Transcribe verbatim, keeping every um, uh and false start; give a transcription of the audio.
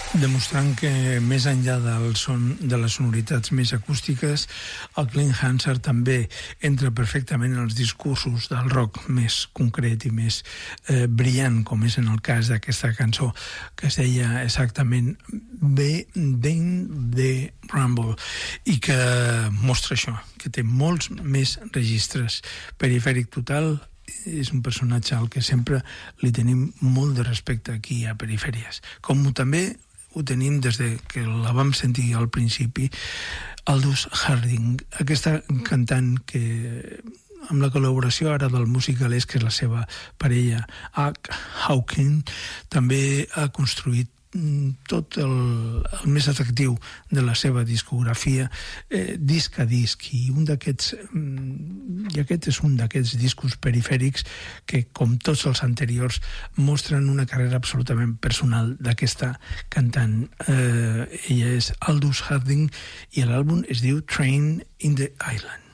demostrant que més enllà del son, de les sonoritats més acústiques, el Clint Hansard també entra perfectament en els discursos del rock més concret i més eh, brillant, com és en el cas d'aquesta cançó que es deia exactament Be Then the Rumble, i que mostra això, que té molts més registres. Perifèric total, és un personatge al que sempre li tenim molt de respecte aquí a Perifèries, com també ho tenim des de que la vam sentir al principi, Aldous Harding, aquesta cantant que amb la col·laboració ara del Musicalès, que és la seva parella, Ach Hawking, també ha construït tot el, el més atractiu de la seva discografia, eh, disc a disc, i un d'aquests i aquest és un d'aquests discos perifèrics que, com tots els anteriors, mostren una carrera absolutament personal d'aquesta cantant. Eh, ella és Aldous Harding i l'àlbum es diu Train in the Island.